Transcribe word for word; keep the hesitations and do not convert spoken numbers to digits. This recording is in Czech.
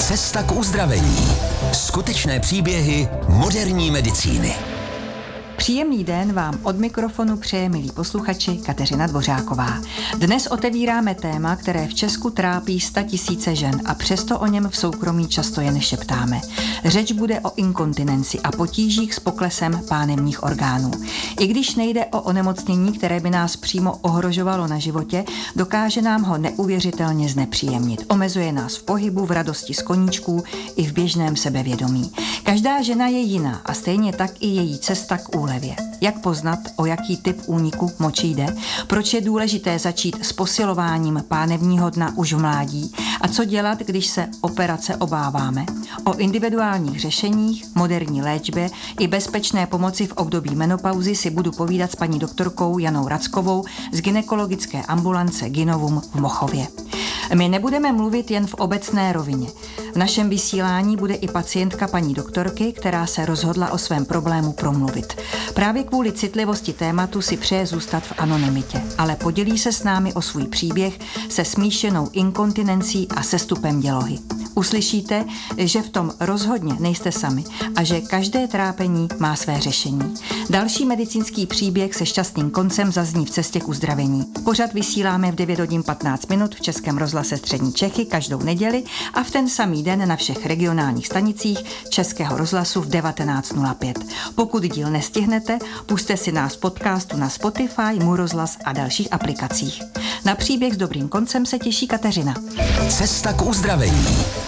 Cesta k uzdravení. Skutečné příběhy moderní medicíny. Příjemný den vám od mikrofonu přeje, milí posluchači, Kateřina Dvořáková. Dnes otevíráme téma, které v Česku trápí statisíce žen a přesto o něm v soukromí často jen šeptáme. Řeč bude o inkontinenci a potížích s poklesem pánevních orgánů. I když nejde o onemocnění, které by nás přímo ohrožovalo na životě, dokáže nám ho neuvěřitelně znepříjemnit. Omezuje nás v pohybu, v radosti z koníčků i v běžném sebevědomí. Každá žena je jiná a stejně tak i její cesta k úlevě. Jak poznat, o jaký typ úniku moči jde? Proč je důležité začít s posilováním pánevního dna už v mládí? A co dělat, když se operace obáváme? O individuálních řešeních, moderní léčbě i bezpečné pomoci v období menopauzy si budu povídat s paní doktorkou Janou Rackovou z gynekologické ambulance Gynovum v Mochově. My nebudeme mluvit jen v obecné rovině. V našem vysílání bude i pacientka paní doktorky, která se rozhodla o svém problému promluvit. Právě kvůli citlivosti tématu si přeje zůstat v anonymitě, ale podělí se s námi o svůj příběh se smíšenou inkontinencí a sestupem dělohy. Uslyšíte, že v tom rozhodně nejste sami a že každé trápení má své řešení. Další medicínský příběh se šťastným koncem zazní v cestě k uzdravení. Pořad vysíláme v devět hodin patnáct minut v Českém rozhlase Střední Čechy každou neděli a v ten samý den na všech regionálních stanicích Českého rozhlasu v devatenáct nula pět. Pokud díl nestihnete, pusťte si nás v podcastu na Spotify, Můj rozhlas a dalších aplikacích. Na příběh s dobrým koncem se těší Kateřina. Cesta k uzdravení.